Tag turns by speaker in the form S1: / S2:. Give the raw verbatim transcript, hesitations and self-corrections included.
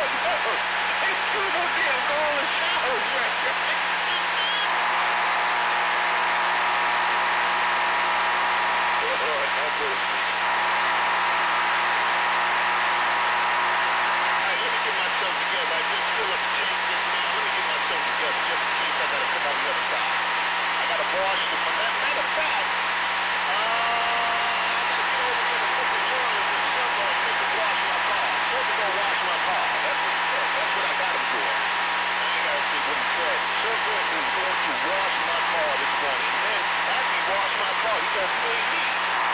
S1: no. It's two more damn golden showers right there. Lord, have mercy. All right, let me get myself together. I just fill up the tank just now. Let me get myself together just in case I gotta come on the other side. I gotta wash the matter of fact, uh, I gotta get over here to Mister Jordan and son gonna take to wash my car. I'm supposed to go wash my car. That's what he said. That's what I got him doing. I ain't gotta see what he said. Sugar is going to wash my car this morning. And then after he washed my car, he gonna pay me.